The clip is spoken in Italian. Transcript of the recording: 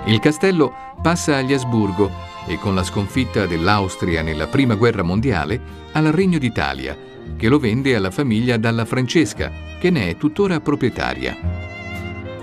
Il castello passa agli Asburgo e con la sconfitta dell'Austria nella Prima Guerra Mondiale al Regno d'Italia, che lo vende alla famiglia Dalla Francesca, che ne è tuttora proprietaria.